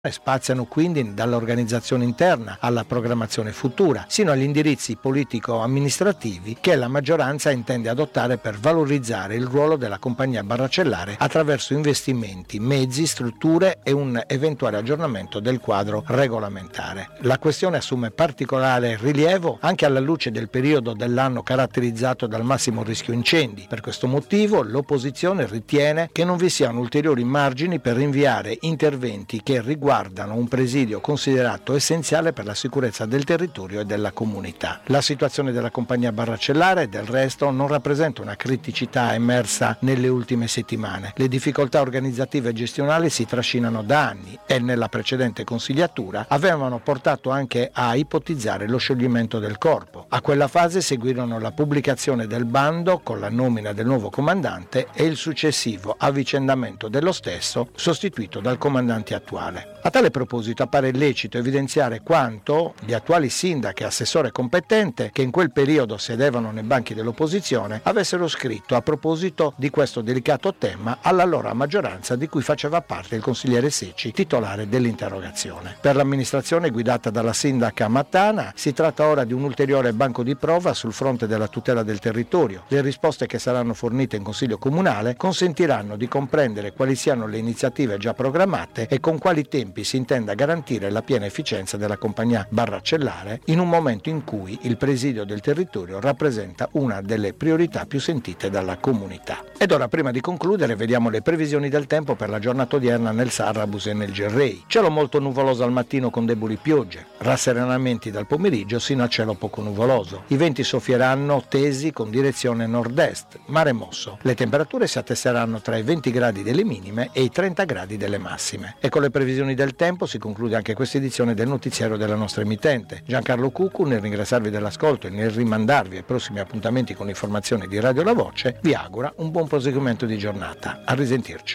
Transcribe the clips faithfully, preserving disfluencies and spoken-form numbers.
spaziano quindi dall'organizzazione interna alla programmazione futura, sino agli indirizzi politico-amministrativi che la maggioranza intende adottare per valorizzare il ruolo della compagnia barracellare attraverso investimenti, mezzi, strutture e un eventuale aggiornamento del quadro regolamentare. La questione assume particolare rilievo anche alla luce del periodo dell'anno caratterizzato dal massimo rischio incendi. Per questo motivo l'opposizione ritiene che non vi siano ulteriori margini per rinviare interventi che riguardano Guardano un presidio considerato essenziale per la sicurezza del territorio e della comunità. La situazione della compagnia barracellare, del resto, non rappresenta una criticità emersa nelle ultime settimane. Le difficoltà organizzative e gestionali si trascinano da anni e nella precedente consigliatura avevano portato anche a ipotizzare lo scioglimento del corpo. A quella fase seguirono la pubblicazione del bando con la nomina del nuovo comandante e il successivo avvicendamento dello stesso, sostituito dal comandante attuale. A tale proposito appare illecito evidenziare quanto gli attuali sindaci e assessore competente, che in quel periodo sedevano nei banchi dell'opposizione, avessero scritto a proposito di questo delicato tema all'allora maggioranza di cui faceva parte il consigliere Secci, titolare dell'interrogazione. Per l'amministrazione guidata dalla sindaca Mattana si tratta ora di un ulteriore banco di prova sul fronte della tutela del territorio. Le risposte che saranno fornite in Consiglio Comunale consentiranno di comprendere quali siano le iniziative già programmate e con quali tempi si intenda garantire la piena efficienza della compagnia barracellare in un momento in cui il presidio del territorio rappresenta una delle priorità più sentite dalla comunità. Ed ora, prima di concludere, vediamo le previsioni del tempo per la giornata odierna nel Sarrabus e nel Gerrei. Cielo molto nuvoloso al mattino con deboli piogge, rasserenamenti dal pomeriggio sino a cielo poco nuvoloso. I venti soffieranno tesi con direzione nord-est, mare mosso. Le temperature si attesteranno tra i venti gradi delle minime e i trenta gradi delle massime. E con le previsioni del tempo si conclude anche questa edizione del notiziario della nostra emittente. Giancarlo Cuccu, nel ringraziarvi dell'ascolto e nel rimandarvi ai prossimi appuntamenti con informazioni di Radio La Voce, vi augura un buon proseguimento di giornata. A risentirci.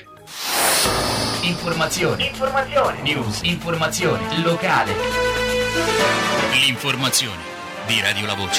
Informazione, informazione, news, informazione, locale. L'informazione di Radio La Voce.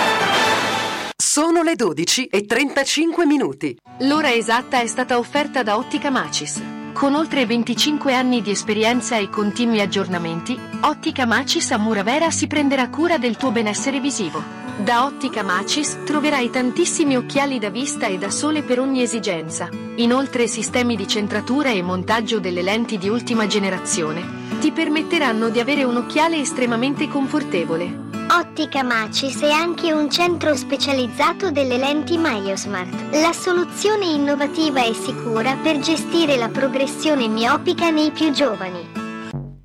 Sono le dodici e trentacinque minuti. L'ora esatta è stata offerta da Ottica Macis. Con oltre venticinque anni di esperienza e continui aggiornamenti, Ottica Macis a Muravera si prenderà cura del tuo benessere visivo. Da Ottica Macis troverai tantissimi occhiali da vista e da sole per ogni esigenza. Inoltre sistemi di centratura e montaggio delle lenti di ultima generazione ti permetteranno di avere un occhiale estremamente confortevole. Ottica Macis è anche un centro specializzato delle lenti MyoSmart, la soluzione innovativa e sicura per gestire la progressione miopica nei più giovani.